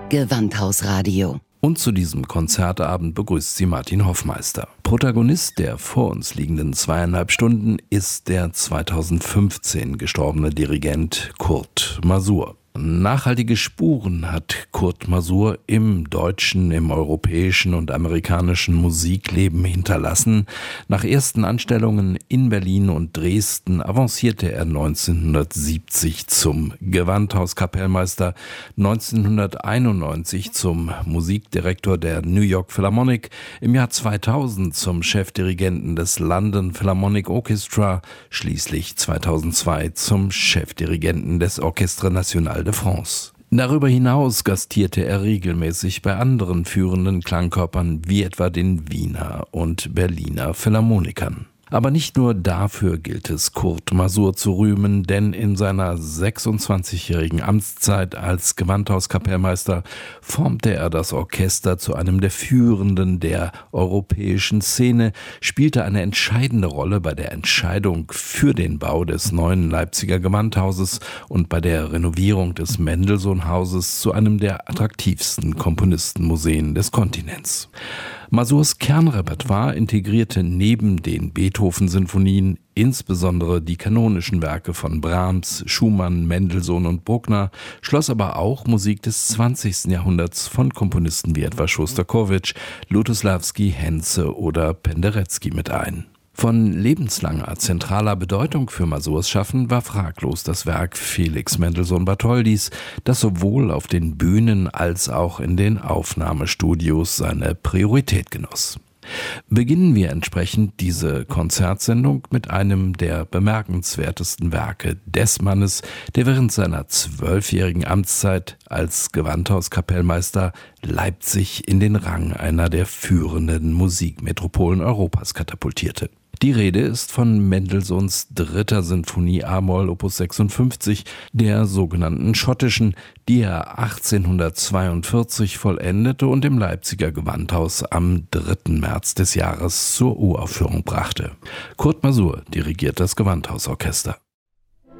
Gewandhausradio. Und zu diesem Konzertabend begrüßt sie Martin Hoffmeister. Protagonist der vor uns liegenden 2,5 Stunden ist der 2015 gestorbene Dirigent Kurt Masur. Nachhaltige Spuren hat Kurt Masur im deutschen, im europäischen und amerikanischen Musikleben hinterlassen. Nach ersten Anstellungen in Berlin und Dresden avancierte er 1970 zum Gewandhauskapellmeister, 1991 zum Musikdirektor der New York Philharmonic, im Jahr 2000 zum Chefdirigenten des London Philharmonic Orchestra, schließlich 2002 zum Chefdirigenten des Orchestre National de France. Darüber hinaus gastierte er regelmäßig bei anderen führenden Klangkörpern wie etwa den Wiener und Berliner Philharmonikern. Aber nicht nur dafür gilt es, Kurt Masur zu rühmen, denn in seiner 26-jährigen Amtszeit als Gewandhauskapellmeister formte er das Orchester zu einem der führenden der europäischen Szene, spielte eine entscheidende Rolle bei der Entscheidung für den Bau des neuen Leipziger Gewandhauses und bei der Renovierung des Mendelssohn-Hauses zu einem der attraktivsten Komponistenmuseen des Kontinents. Masurs Kernrepertoire integrierte neben den Beethoven-Sinfonien insbesondere die kanonischen Werke von Brahms, Schumann, Mendelssohn und Bruckner, schloss aber auch Musik des 20. Jahrhunderts von Komponisten wie etwa Schostakowitsch, Lutoslawski, Henze oder Penderecki mit ein. Von lebenslanger zentraler Bedeutung für Masurs Schaffen war fraglos das Werk Felix Mendelssohn Bartholdys, das sowohl auf den Bühnen als auch in den Aufnahmestudios seine Priorität genoss. Beginnen wir entsprechend diese Konzertsendung mit einem der bemerkenswertesten Werke des Mannes, der während seiner 12-jährigen Amtszeit als Gewandhauskapellmeister Leipzig in den Rang einer der führenden Musikmetropolen Europas katapultierte. Die Rede ist von Mendelssohns 3. Sinfonie a-Moll Opus 56, der sogenannten schottischen, die er 1842 vollendete und im Leipziger Gewandhaus am 3. März des Jahres zur Uraufführung brachte. Kurt Masur dirigiert das Gewandhausorchester.